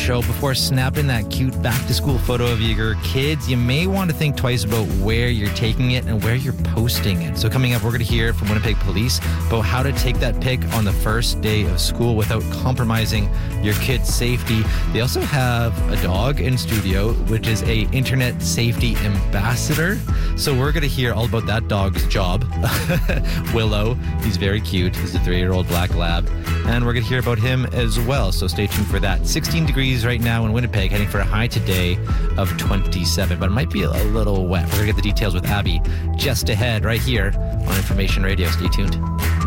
show, before snapping that cute back-to-school photo of your kids, you may want to think twice about where you're taking it and where you're posting it. So coming up, we're going to hear from Winnipeg Police about how to take that pic on the first day of school without compromising your kid's safety. They also have a dog in studio, which is a internet safety ambassador. So we're going to hear all about that dog's job. Willow, he's very cute. He's a 3-year-old black lab. And we're going to hear about him as well. So stay tuned for that. 16 degrees right now in Winnipeg, heading for a high today of 27. But it might be a little wet. We're going to get the details with Abby just ahead right here on Information Radio. Stay tuned.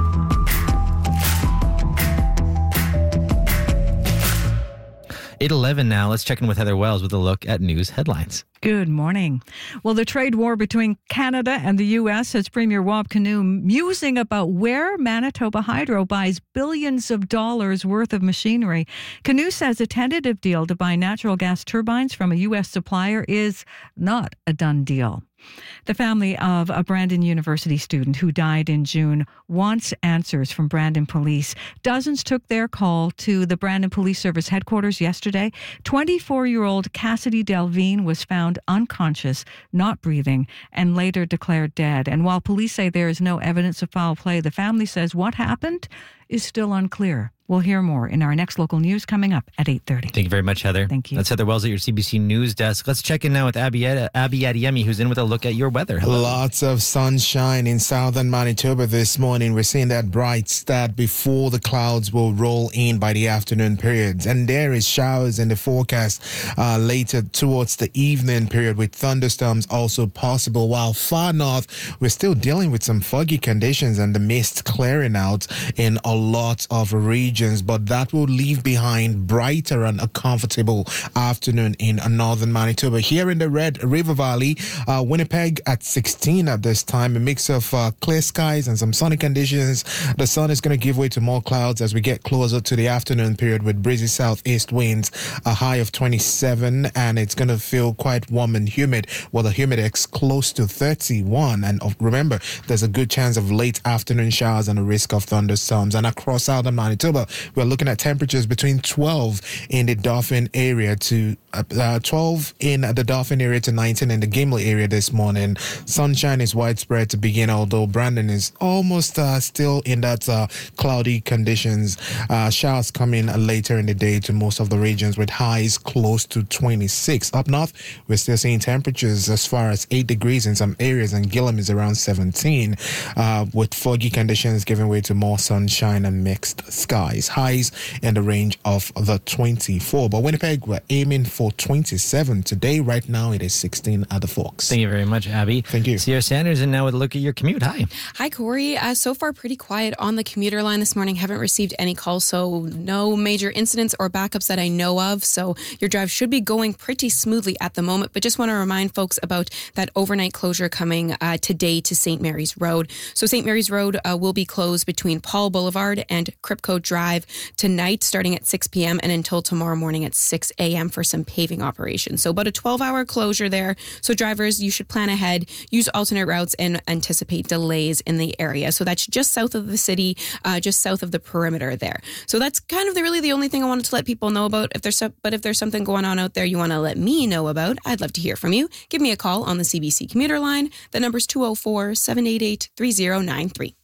8:11 now. Let's check in with Heather Wells with a look at news headlines. Good morning. Well, the trade war between Canada and the U.S. has Premier Wab Kinew musing about where Manitoba Hydro buys billions of dollars worth of machinery. Kinew says a tentative deal to buy natural gas turbines from a U.S. supplier is not a done deal. The family of a Brandon University student who died in June wants answers from Brandon Police. Dozens took their call to the Brandon Police Service headquarters yesterday. 24-year-old Cassidy Delvine was found unconscious, not breathing, and later declared dead. And while police say there is no evidence of foul play, the family says what happened is still unclear. We'll hear more in our next local news coming up at 8:30. Thank you very much, Heather. Thank you. That's Heather Wells at your CBC News Desk. Let's check in now with Abby Adiemi, who's in with a look at your weather. Hello. Lots of sunshine in southern Manitoba this morning. We're seeing that bright start before the clouds will roll in by the afternoon periods. And there is showers in the forecast later towards the evening period, with thunderstorms also possible. While far north, we're still dealing with some foggy conditions and the mist clearing out in a lot of regions. But that will leave behind brighter and a comfortable afternoon in northern Manitoba. Here in the Red River Valley, Winnipeg at 16 at this time, a mix of clear skies and some sunny conditions. The sun is going to give way to more clouds as we get closer to the afternoon period with breezy southeast winds, a high of 27, and it's going to feel quite warm and humid, with a humidex close to 31. And remember, there's a good chance of late afternoon showers and a risk of thunderstorms. And across southern Manitoba, we're looking at temperatures between 12 in the Dauphin area to 12 in the Dauphin area to 19 in the Gimli area this morning. Sunshine is widespread to begin, although Brandon is almost still in that cloudy conditions. Showers coming later in the day to most of the regions with highs close to 26. Up north, we're still seeing temperatures as far as 8 degrees in some areas, and Gillam is around 17, with foggy conditions giving way to more sunshine and mixed skies. Highs in the range of the 24. But Winnipeg, we're aiming for 27 today. Right now, it is 16 at the Forks. Thank you very much, Abby. Thank you. Sierra Sanders, and now with a look at your commute. Hi. Hi, Corey. So far, pretty quiet on the commuter line this morning. Haven't received any calls, so no major incidents or backups that I know of. So your drive should be going pretty smoothly at the moment. But just want to remind folks about that overnight closure coming today to St. Mary's Road. So St. Mary's Road will be closed between Paul Boulevard and Kripko Drive tonight, starting at 6 p.m. and until tomorrow morning at 6 a.m. for some paving operations. So about a 12-hour closure there. So drivers, you should plan ahead, use alternate routes, and anticipate delays in the area. So that's just south of the city, just south of the perimeter there. So that's kind of really the only thing I wanted to let people know about. If there's something going on out there you want to let me know about, I'd love to hear from you. Give me a call on the CBC commuter line. The number's 204-788-3093.